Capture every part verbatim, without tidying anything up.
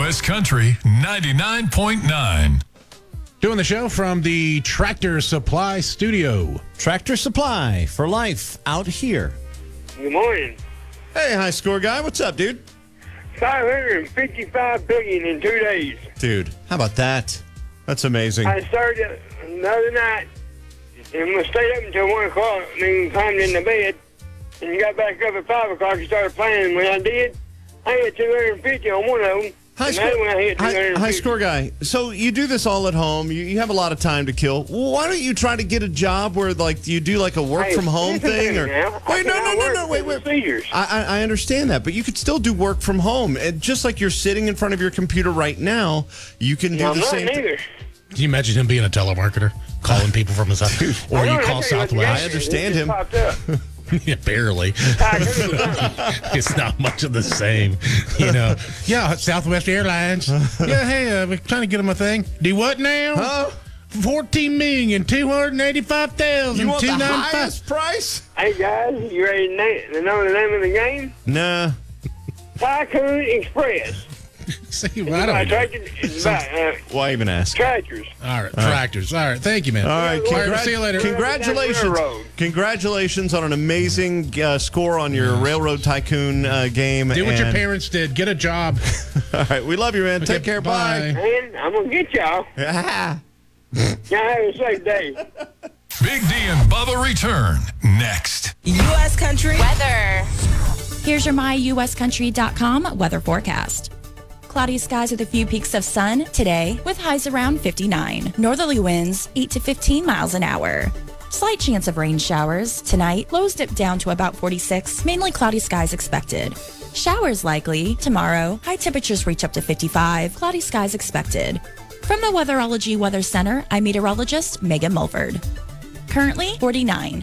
West Country ninety-nine point nine. Doing the show from the Tractor Supply Studio. Tractor Supply for life out here. Good morning. Hey, high score guy. What's up, dude? five hundred fifty-five billion in two days. Dude, how about that? That's amazing. I started the other night and we stayed up until one o'clock and then climbed in the bed and got back up at five o'clock and started playing. When I did, I hit two hundred fifty on one of them. High and score, the other one I hit high, two hundred fifty. high score guy. So you do this all at home. You, you have a lot of time to kill. Why don't you try to get a job where, like, you do like a work Hey, from home listen to thing? me Or now. I wait, no, no, cannot no, work no, wait, with wait. Sears. I, I I understand that, but you could still do work from home. And just like you're sitting in front of your computer right now, you can do No, I'm the not same. neither. Can you imagine him being a telemarketer, calling people from his house? Or I know, you I call tell you what, the Southwest? I understand it him. just popped up. Yeah, barely. I couldn't do something. It's not much of the same, you know. Yeah, Southwest Airlines. Yeah, hey, uh, we're trying to get them a thing. Do what now? Huh? Fourteen million two hundred eighty-five thousand You want two the ninety-five. highest price? Hey, guys, you ready to na- to know the name of the game? Nah. Tycoon Express. See, It's I about don't know. tractor- It's about uh, Why even ask? tractors. All right, tractors. All right, thank you, man. All right, All right, congrat- see you later. Congratulations, Railroad. congratulations on an amazing uh, score on your Railroad Tycoon uh, game. Do what your and- parents did. Get a job. All right, we love you, man. Take Okay, care. Bye. And I'm going to get y'all. Ah. Y'all have a safe day. Big D and Bubba return next. U S Country Weather. Here's your my U S country dot com weather forecast. Cloudy skies with a few peaks of sun today with highs around fifty-nine. Northerly winds eight to fifteen miles an hour. Slight chance of rain showers tonight. Lows dip down to about forty-six. Mainly cloudy skies expected. Showers likely tomorrow. High temperatures reach up to fifty-five. Cloudy skies expected. From the Weatherology Weather Center, I'm meteorologist Megan Mulford. Currently forty-nine.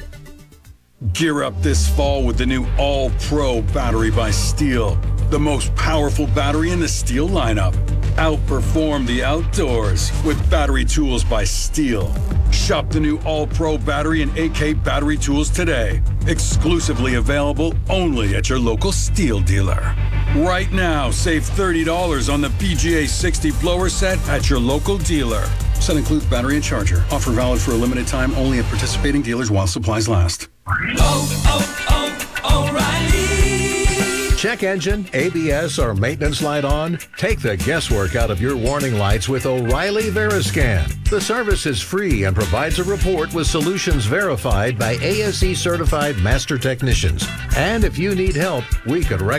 Gear up this fall with the new All-Pro battery by Steel. The most powerful battery in the Steel lineup. Outperform the outdoors with battery tools by Steel. Shop the new All-Pro battery and A K battery tools today. Exclusively available only at your local Steel dealer. Right now, save thirty dollars on the P G A sixty blower set at your local dealer. Set includes battery and charger. Offer valid for a limited time only at participating dealers while supplies last. Check engine, A B S, or maintenance light on? Take the guesswork out of your warning lights with O'Reilly Veriscan. The service is free and provides a report with solutions verified by A S E certified master technicians. And if you need help, we could recommend